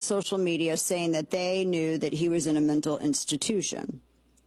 social media saying that they knew that he was in a mental institution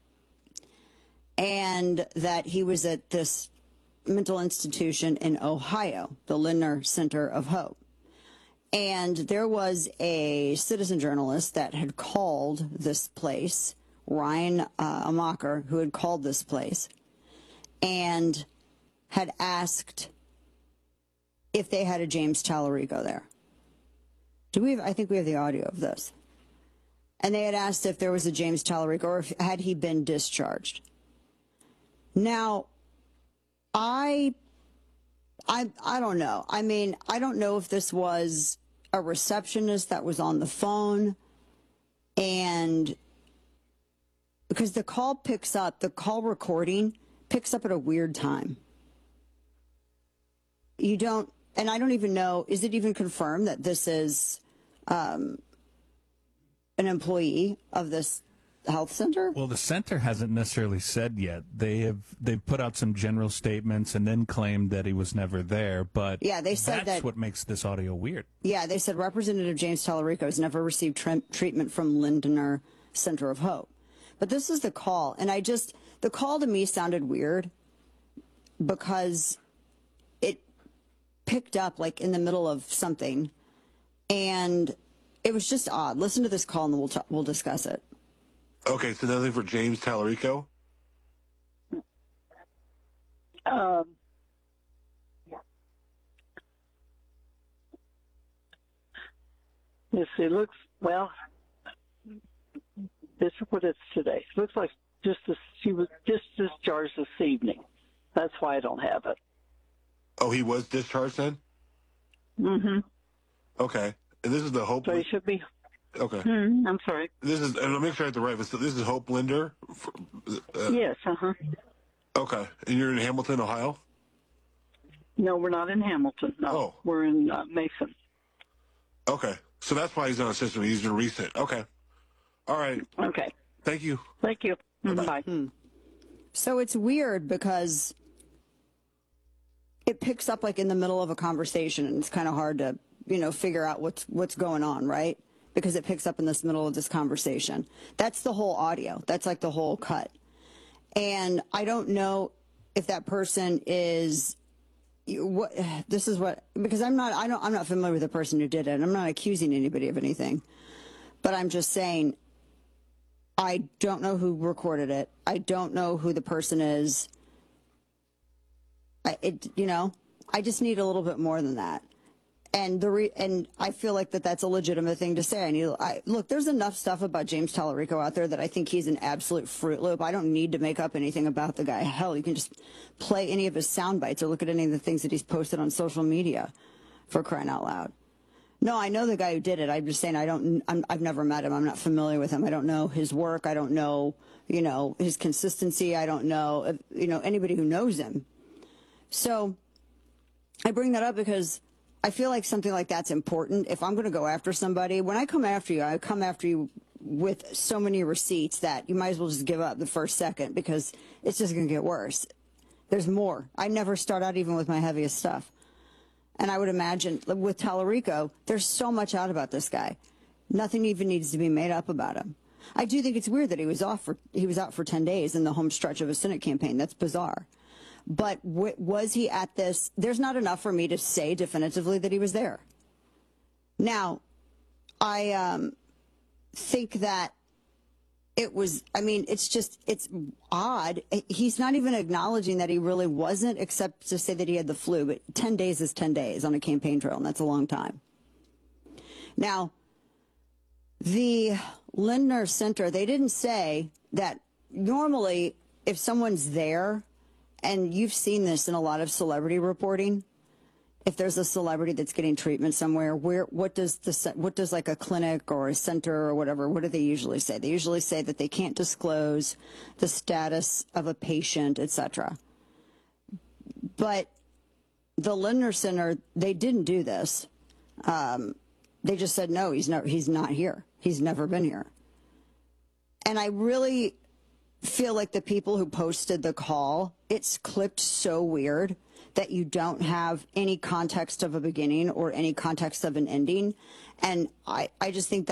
and that he was at this mental institution in Ohio, the Lindner Center of Hope. And there was a citizen journalist that had called this place, Ryan Amacher, who had called this place and had asked if they had a James Tallarico there. I think we have the audio of this. And they had asked if there was a James Tallarico or if, had he been discharged. Now, I don't know. I mean, I don't know if this was a receptionist that was on the phone, and because the call recording picks up at a weird time. And I don't even know, is it even confirmed that this is an employee of this health center? Well, the center hasn't necessarily said yet. They've put out some general statements and then claimed that he was never there, but yeah, they said that's what makes this audio weird. Yeah, they said Representative James Tallarico has never received treatment from Lindner Center of Hope. But this is the call, and the call to me sounded weird because it picked up like in the middle of something, and it was just odd. Listen to this call and we'll discuss it. Okay, so nothing for James Tallarico? Yes, it looks, well, this is what it's today. It looks like she was just discharged this evening. That's why I don't have it. Oh, he was discharged then? Mm-hmm. Okay. And this is the Hope... So he should be... Okay. I'm sorry. This is, and I'll make sure I have the right, but this is Hope Linder? Yes, Okay. And you're in Hamilton, Ohio? No, we're not in Hamilton. No, Oh. We're in Mason. Okay. So that's why he's on the system. He's in recent. Okay. All right. Okay. Thank you. Thank you. Bye-bye. Bye. So it's weird because it picks up like in the middle of a conversation, and it's kind of hard to, figure out what's going on, right? Because it picks up in this middle of this conversation. That's the whole audio. That's like the whole cut. And I don't know if that person is because I'm not familiar with the person who did it. I'm not accusing anybody of anything, but I'm just saying I don't know who recorded it. I don't know who the person is. I just need a little bit more than that. And and I feel like that's a legitimate thing to say. Look, there's enough stuff about James Tallarico out there that I think he's an absolute Fruit Loop. I don't need to make up anything about the guy. Hell, you can just play any of his sound bites or look at any of the things that he's posted on social media, for crying out loud. No, I know the guy who did it. I'm just saying I've never met him. I'm not familiar with him. I don't know his work. I don't know, his consistency. I don't know, anybody who knows him. So I bring that up because I feel like something like that's important. If I'm going to go after somebody, when I come after you, I come after you with so many receipts that you might as well just give up the first second because it's just going to get worse. There's more. I never start out even with my heaviest stuff. And I would imagine with Tallarico, there's so much out about this guy. Nothing even needs to be made up about him. I do think it's weird that he was out for 10 days in the home stretch of a Senate campaign. That's bizarre. But was he at this? There's not enough for me to say definitively that he was there. Now, I think that it's odd. He's not even acknowledging that he really wasn't, except to say that he had the flu. But 10 days is 10 days on a campaign trail, and that's a long time. Now, the Lindner Center, they didn't say that normally if someone's there, and you've seen this in a lot of celebrity reporting, if there's a celebrity that's getting treatment somewhere, what does like a clinic or a center or whatever, what do they usually say? They usually say that they can't disclose the status of a patient, etc. But the Lindner Center, they didn't do this. They just said, no, he's not here. He's never been here. And I really feel like the people who posted the call, it's clipped so weird that you don't have any context of a beginning or any context of an ending. And I just think